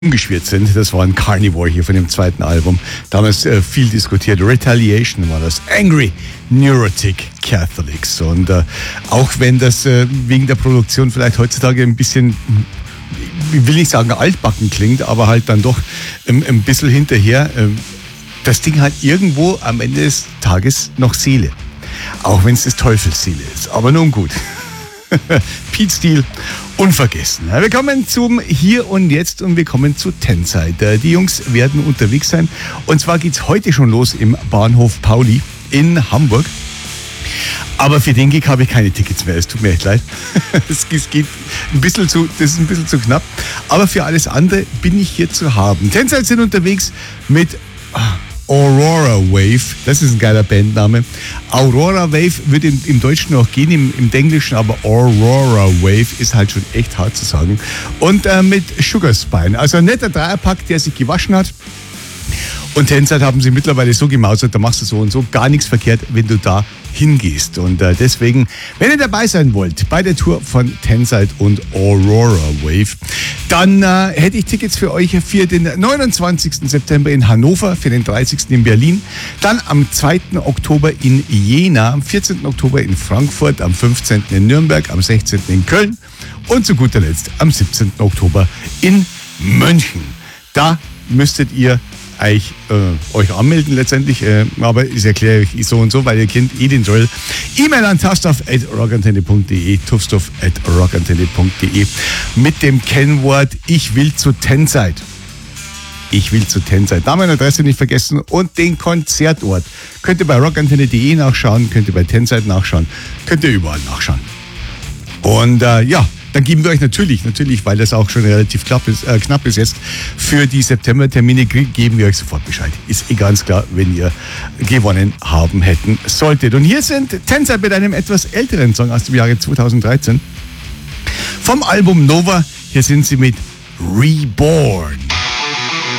umgeschwirrt sind. Das war ein Carnivore hier von dem zweiten Album. Damals viel diskutiert. Retaliation war das. Angry Neurotic Catholics. Und auch wenn das wegen der Produktion vielleicht heutzutage ein bisschen, ich will nicht sagen altbacken klingt, aber halt dann doch ein bisschen hinterher, das Ding hat irgendwo am Ende des Tages noch Seele. Auch wenn es des Teufels Seele ist. Aber nun gut. Pete Steele, unvergessen. Wir kommen zum Hier und Jetzt und wir kommen zu Tenside. Die Jungs werden unterwegs sein. Und zwar geht's heute schon los im Bahnhof Pauli in Hamburg. Aber für den Gig habe ich keine Tickets mehr. Es tut mir echt leid. Es geht ein bisschen zu, das ist ein bisschen zu knapp. Aber für alles andere bin ich hier zu haben. Tenside sind unterwegs mit Aurora Wave, das ist ein geiler Bandname. Aurora Wave wird im Deutschen auch gehen, im Englischen, aber Aurora Wave ist halt schon echt hart zu sagen. Und mit Sugar Spine, also ein netter Dreierpack, der sich gewaschen hat. Und Tenside haben sie mittlerweile so gemausert, da machst du so und so gar nichts verkehrt, wenn du da hingehst. Und deswegen, wenn ihr dabei sein wollt bei der Tour von Tenside und Aurora Wave, dann hätte ich Tickets für euch für den 29. September in Hannover, für den 30. in Berlin, dann am 2. Oktober in Jena, am 14. Oktober in Frankfurt, am 15. in Nürnberg, am 16. in Köln und zu guter Letzt am 17. Oktober in München. Da müsstet ihr euch anmelden letztendlich, aber ich erkläre euch so und so, weil ihr kennt den Drill. E-Mail an tufstuff@rockantenne.de, tufstuff@rockantenne.de mit dem Kennwort Ich will zu Tenside. Ich will zu Tenside. Name und Adresse nicht vergessen und den Konzertort. Könnt ihr bei rockantenne.de nachschauen, könnt ihr bei Tenside nachschauen, könnt ihr überall nachschauen. Und dann geben wir euch natürlich, weil das auch schon relativ knapp ist jetzt, für die September-Termine geben wir euch sofort Bescheid. Ist ganz klar, wenn ihr gewonnen haben hätten solltet. Und hier sind Tenside mit einem etwas älteren Song aus dem Jahre 2013. Vom Album Nova, hier sind sie mit Reborn.